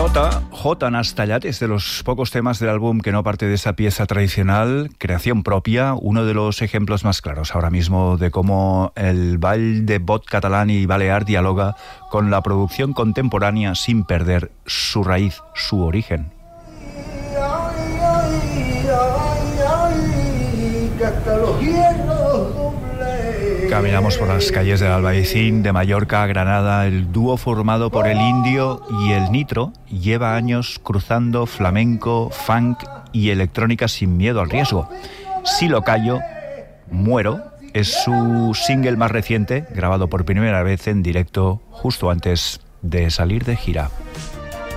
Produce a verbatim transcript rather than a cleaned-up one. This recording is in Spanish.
J, J Nastallat es de los pocos temas del álbum que no parte de esa pieza tradicional, creación propia, uno de los ejemplos más claros ahora mismo de cómo el ball de bot catalán y balear dialoga con la producción contemporánea sin perder su raíz, su origen. Caminamos por las calles del Albaicín, de Mallorca a Granada. El dúo formado por el Indio y el Nitro lleva años cruzando flamenco, funk y electrónica sin miedo al riesgo. Si lo callo, muero es su single más reciente, grabado por primera vez en directo justo antes de salir de gira.